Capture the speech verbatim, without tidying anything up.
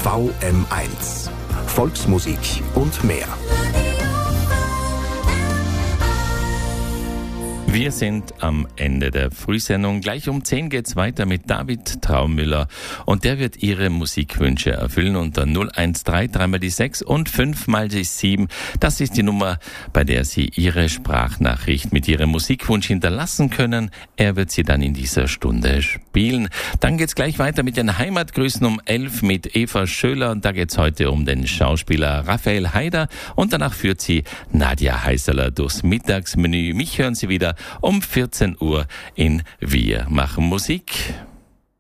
V M eins. Volksmusik und mehr. Wir sind am Ende der Frühsendung. Gleich um zehn geht's weiter mit David Traumüller und der wird Ihre Musikwünsche erfüllen unter null eins drei, drei mal die sechs und fünf mal die sieben. Das ist die Nummer, bei der Sie Ihre Sprachnachricht mit Ihrem Musikwunsch hinterlassen können. Er wird sie dann in dieser Stunde spielen. Dann geht's gleich weiter mit den Heimatgrüßen um elf mit Eva Schöler und da geht's heute um den Schauspieler Raphael Haider und danach führt sie Nadja Heißerler durchs Mittagsmenü. Mich hören Sie wieder um vierzehn Uhr in Wir machen Musik.